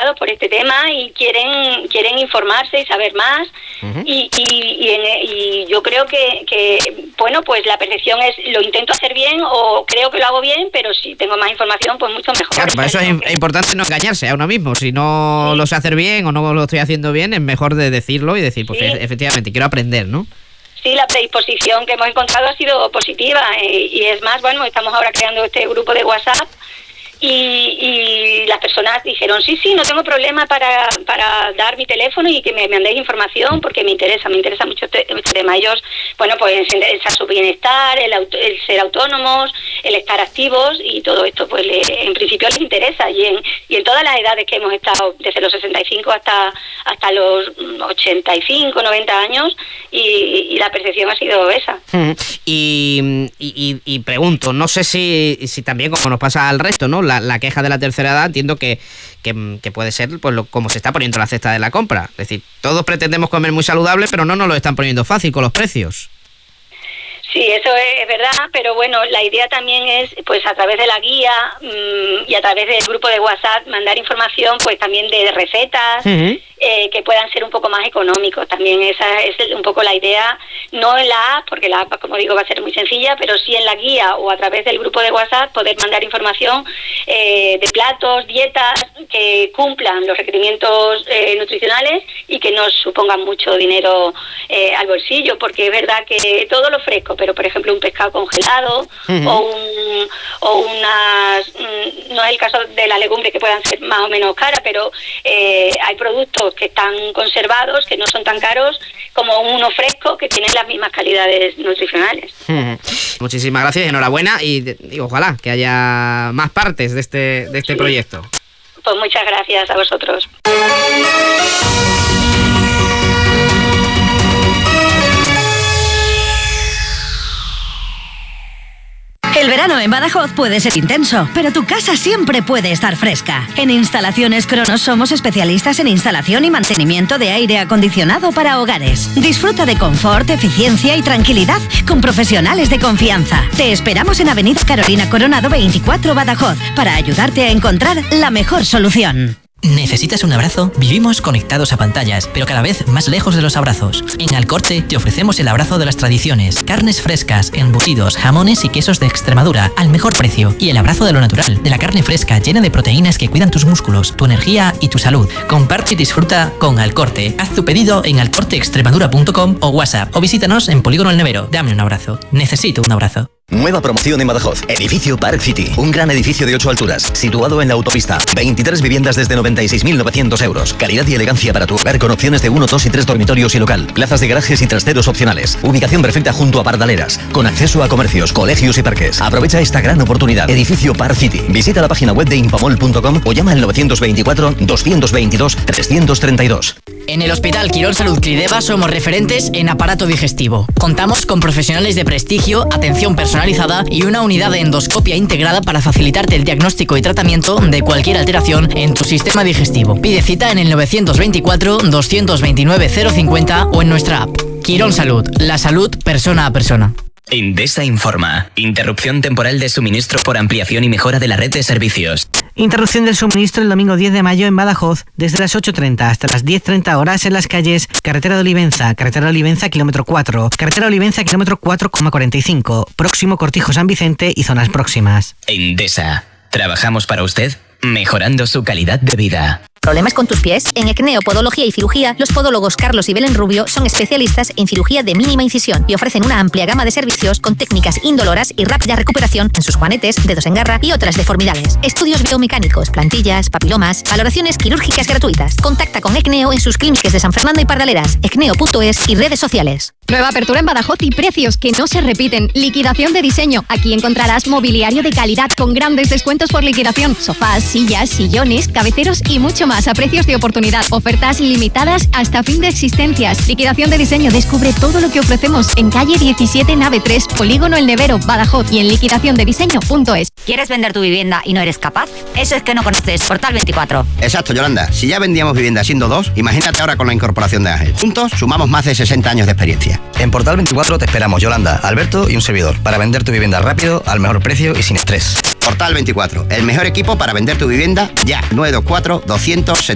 interesados por este tema y quieren informarse y saber más. Uh-huh. Y yo creo que bueno, pues la percepción es, lo intento hacer bien o creo que lo hago bien, pero si tengo más información, pues mucho mejor. Claro, para eso es importante no engañarse a uno mismo. Si no lo sé hacer bien o no lo estoy haciendo bien, es mejor de decirlo y decir, pues efectivamente, quiero aprender, ¿no? Sí, la predisposición que hemos encontrado ha sido positiva y es más, bueno, estamos ahora creando este grupo de WhatsApp y las personas dijeron, sí, no tengo problema para dar mi teléfono y que me mandéis información porque me interesa mucho este tema. Ellos, bueno, pues el su bienestar, el ser autónomos, el estar activos y todo esto, pues en principio les interesa y en todas las edades que hemos estado, desde los 65 hasta los 85, 90 años y la percepción ha sido esa. Y pregunto, no sé si también como nos pasa al resto, ¿no? La queja de la tercera edad, entiendo que puede ser pues como se está poniendo la cesta de la compra. Es decir, todos pretendemos comer muy saludable, pero no nos lo están poniendo fácil con los precios. Sí, eso es verdad, pero bueno, la idea también es, pues a través de la guía y a través del grupo de WhatsApp, mandar información, pues también de recetas, uh-huh. Que puedan ser un poco más económicos. También esa es un poco la idea, no en la app, porque la app, como digo, va a ser muy sencilla, pero sí en la guía o a través del grupo de WhatsApp poder mandar información de platos, dietas que cumplan los requerimientos nutricionales y que no supongan mucho dinero al bolsillo, porque es verdad que todo lo fresco, pero por ejemplo un pescado congelado uh-huh. o unas, no es el caso de las legumbres que puedan ser más o menos caras, pero hay productos que están conservados, que no son tan caros como uno fresco que tiene las mismas calidades nutricionales. Uh-huh. Muchísimas gracias y enhorabuena y ojalá que haya más partes de este proyecto. Pues muchas gracias a vosotros. El verano en Badajoz puede ser intenso, pero tu casa siempre puede estar fresca. En Instalaciones Cronos somos especialistas en instalación y mantenimiento de aire acondicionado para hogares. Disfruta de confort, eficiencia y tranquilidad con profesionales de confianza. Te esperamos en Avenida Carolina Coronado 24 Badajoz para ayudarte a encontrar la mejor solución. ¿Necesitas un abrazo? Vivimos conectados a pantallas, pero cada vez más lejos de los abrazos. En Alcorte te ofrecemos el abrazo de las tradiciones. Carnes frescas, embutidos, jamones y quesos de Extremadura al mejor precio. Y el abrazo de lo natural, de la carne fresca llena de proteínas que cuidan tus músculos, tu energía y tu salud. Comparte y disfruta con Alcorte. Haz tu pedido en alcorteextremadura.com o WhatsApp o visítanos en Polígono El Nevero. Dame un abrazo. Necesito un abrazo. Nueva promoción en Badajoz. Edificio Park City. Un gran edificio de 8 alturas, situado en la autopista. 23 viviendas desde 96.900 euros. Calidad y elegancia para tu hogar con opciones de 1, 2 y 3 dormitorios y local. Plazas de garajes y trasteros opcionales. Ubicación perfecta junto a Pardaleras, con acceso a comercios, colegios y parques. Aprovecha esta gran oportunidad. Edificio Park City. Visita la página web de infomol.com o llama al 924-222-332. En el Hospital Quirón Salud Clideva somos referentes en aparato digestivo. Contamos con profesionales de prestigio, atención personalizada y una unidad de endoscopia integrada para facilitarte el diagnóstico y tratamiento de cualquier alteración en tu sistema digestivo. Pide cita en el 924-229-050 o en nuestra app. Quirón Salud, la salud persona a persona. Endesa informa. Interrupción temporal de suministro por ampliación y mejora de la red de servicios. Interrupción del suministro el domingo 10 de mayo en Badajoz, desde las 8:30 hasta las 10:30 horas en las calles Carretera de Olivenza kilómetro 4, Carretera Olivenza kilómetro 4,45, próximo Cortijo San Vicente y zonas próximas. Endesa. Trabajamos para usted, mejorando su calidad de vida. ¿Problemas con tus pies? En Ecneo Podología y Cirugía, los podólogos Carlos y Belén Rubio son especialistas en cirugía de mínima incisión y ofrecen una amplia gama de servicios con técnicas indoloras y rápida recuperación en sus juanetes, dedos en garra y otras deformidades. Estudios biomecánicos, plantillas, papilomas, valoraciones quirúrgicas gratuitas. Contacta con Ecneo en sus clínicas de San Fernando y Pardaleras, ecneo.es y redes sociales. Nueva apertura en Badajoz y precios que no se repiten. Liquidación de diseño. Aquí encontrarás mobiliario de calidad con grandes descuentos por liquidación. Sofás, sillas, sillones, cabeceros y mucho más a precios de oportunidad. Ofertas limitadas hasta fin de existencias. Liquidación de diseño. Descubre todo lo que ofrecemos en calle 17, nave 3, Polígono El Nevero, Badajoz y en liquidaciondediseño.es. ¿Quieres vender tu vivienda y no eres capaz? Eso es que no conoces Portal 24. Exacto, Yolanda. Si ya vendíamos vivienda siendo dos, imagínate ahora con la incorporación de Ángel. Juntos sumamos más de 60 años de experiencia. En Portal 24 te esperamos, Yolanda, Alberto y un servidor, para vender tu vivienda rápido, al mejor precio y sin estrés. Portal 24, el mejor equipo para vender tu vivienda ya. 924 200